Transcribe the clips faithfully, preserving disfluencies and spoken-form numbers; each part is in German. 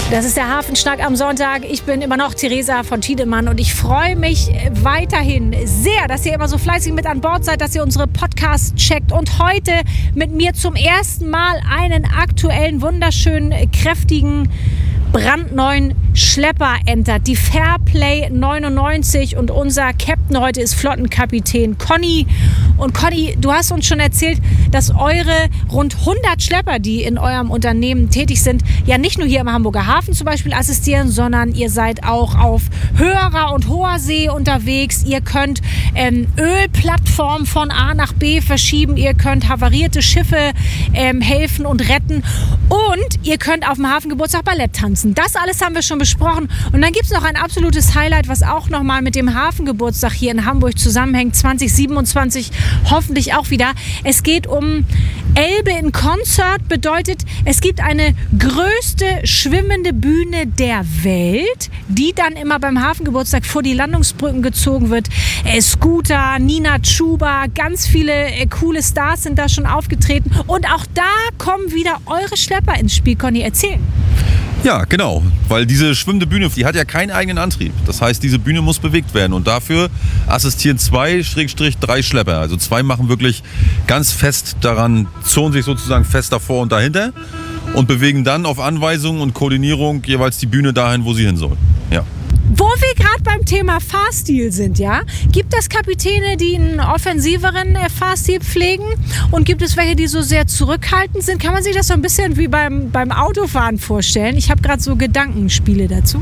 Das ist der Hafenschnack am Sonntag. Ich bin immer noch Theresa von Tiedemann und ich freue mich weiterhin sehr, dass ihr immer so fleißig mit an Bord seid, dass ihr unsere Podcasts checkt und heute mit mir zum ersten Mal einen aktuellen, wunderschönen, kräftigen, brandneuen Schlepper entert. Die Fairplay neunundneunzig und unser Captain heute ist Flottenkapitän Conny. Und Conny, du hast uns schon erzählt, dass eure rund hundert Schlepper, die in eurem Unternehmen tätig sind, ja nicht nur hier im Hamburger Hafen zum Beispiel assistieren, sondern ihr seid auch auf höherer und hoher See unterwegs. Ihr könnt ähm, Ölplattformen von A nach B verschieben. Ihr könnt havarierte Schiffe ähm, helfen und retten. Und ihr könnt auf dem Hafengeburtstag Ballett tanzen. Das alles haben wir schon besprochen. Und dann gibt es noch ein absolutes Highlight, was auch nochmal mit dem Hafengeburtstag hier in Hamburg zusammenhängt. zwanzig siebenundzwanzig hoffentlich auch wieder. Es geht um Elbe in Concert. Bedeutet, es gibt eine größte schwimmende Bühne der Welt, die dann immer beim Hafengeburtstag vor die Landungsbrücken gezogen wird. Äh, Scooter, Nina Chuba, ganz viele äh, coole Stars sind da schon aufgetreten. Und auch da kommen wieder eure Schlepper ins Spiel. Conny, erzählen. Ja, genau, weil diese schwimmende Bühne, die hat ja keinen eigenen Antrieb. Das heißt, diese Bühne muss bewegt werden und dafür assistieren zwei, Schrägstrich, drei Schlepper. Also zwei machen wirklich ganz fest daran, zonen sich sozusagen fest davor und dahinter und bewegen dann auf Anweisung und Koordinierung jeweils die Bühne dahin, wo sie hin soll. Ja. Wo wir gerade beim Thema Fahrstil sind, ja, gibt es Kapitäne, die einen offensiveren äh, Fahrstil pflegen und gibt es welche, die so sehr zurückhaltend sind? Kann man sich das so ein bisschen wie beim, beim Autofahren vorstellen? Ich habe gerade so Gedankenspiele dazu.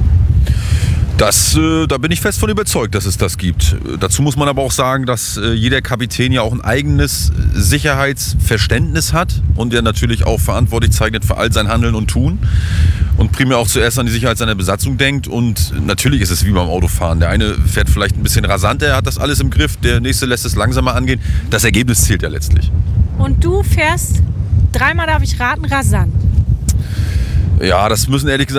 Das, äh, da bin ich fest von überzeugt, dass es das gibt. Dazu muss man aber auch sagen, dass äh, jeder Kapitän ja auch ein eigenes Sicherheitsverständnis hat und der natürlich auch verantwortlich zeichnet für all sein Handeln und Tun und primär auch zuerst an die Sicherheit seiner Besatzung denkt. Und natürlich ist es wie beim Autofahren. Der eine fährt vielleicht ein bisschen rasanter, hat das alles im Griff, der nächste lässt es langsamer angehen. Das Ergebnis zählt ja letztlich. Und du fährst, dreimal darf ich raten, rasant. Ja, das müssen ehrlich gesagt